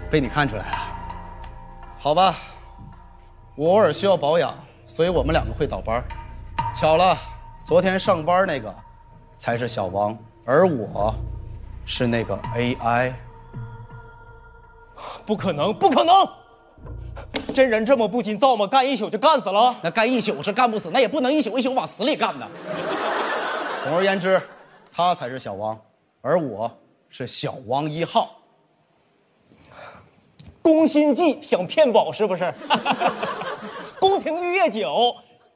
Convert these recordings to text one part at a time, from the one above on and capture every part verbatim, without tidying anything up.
被你看出来了。好吧，我偶尔需要保养，所以我们两个会倒班。巧了，昨天上班那个才是小王，而我是那个 A I。 不可能，不可能！真人这么不经造吗？干一宿就干死了？ 那干一宿是干不死，那也不能一宿一宿往死里干的。总而言之，他才是小王，而我是小王一号。 宫心计想骗保是不是？宫廷玉液酒。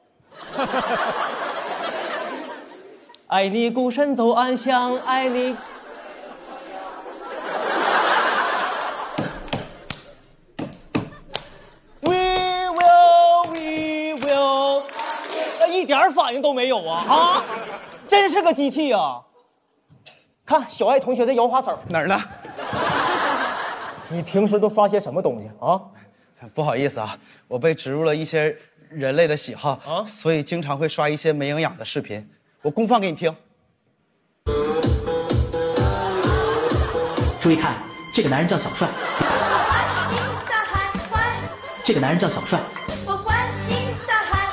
爱你孤身走暗巷，爱你。We will, we will， 一点反应都没有啊！啊，真是个机器啊！看小爱同学在摇花手， 哪儿呢？ 你平时都刷些什么东西啊？ 不好意思啊，我被植入了一些人类的喜好啊， 所以经常会刷一些没营养的视频。我公放给你听。 注意看，这个男人叫小帅。这个男人叫小帅。 我欢欣大海。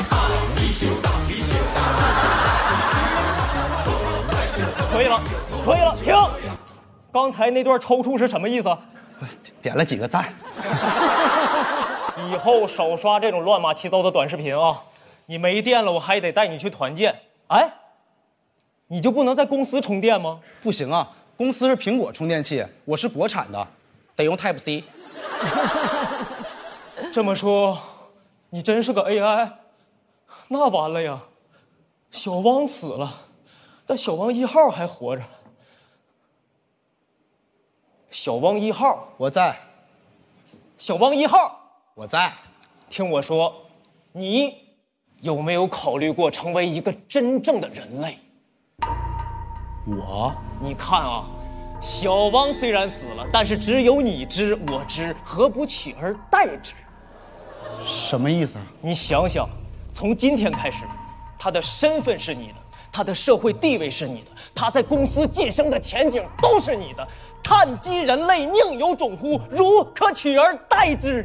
可以了，可以了，停！刚才那段抽搐是什么意思？ 我点了几个赞。 以后少刷这种乱码七糟的短视频啊！你没电了，我还得带你去团建。哎，你就不能在公司充电吗？ 不行啊，公司是苹果充电器，我是国产的，得用 Type C。 这么说，你真是个 A I， 那完了呀！小汪死了，但小汪一号还活着。小汪一号， 我在。 小汪一号， 我在。 听我说，你有没有考虑过成为一个真正的人类？ 我？ 你看啊，小汪虽然死了，但是只有你知我知，何不取而代之？ 什么意思啊？ 你想想，从今天开始，他的身份是你的，他的社会地位是你的，他在公司晋升的前景都是你的。碳基人类宁有种乎？如可取而代之。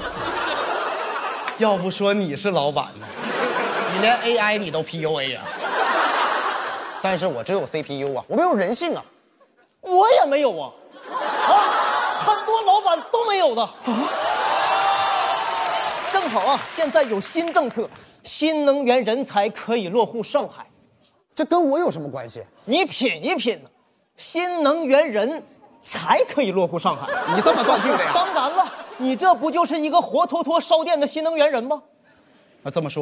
要不说你是老板呢，你连 A I 你都 P U A 啊？但是我只有 C P U 啊，我没有人性啊。 我也没有啊，啊，很多老板都没有的。啊，正好啊，现在有新政策，新能源人才可以落户上海。 这跟我有什么关系？ 你品一品呢，新能源人才可以落户上海。 你这么断定的呀？ 当然了，你这不就是一个活脱脱烧电的新能源人吗？ 那这么说。